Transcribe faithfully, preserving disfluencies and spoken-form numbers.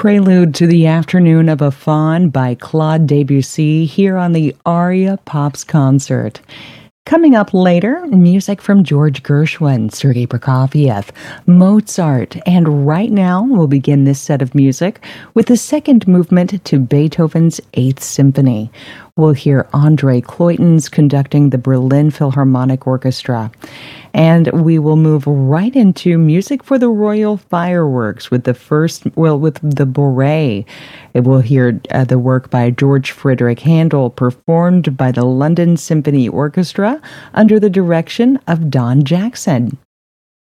Prelude to the Afternoon of a Faun by Claude Debussy here on the Aria Pops concert. Coming up later, music from George Gershwin, Sergei Prokofiev, Mozart, and right now we'll begin this set of music with the second movement to Beethoven's Eighth Symphony. We'll hear Andre Cloytons conducting the Berlin Philharmonic Orchestra. And we will move right into music for the Royal Fireworks with the first, well, with the Bourrée. We'll hear uh, the work by George Frederick Handel performed by the London Symphony Orchestra under the direction of Don Jackson.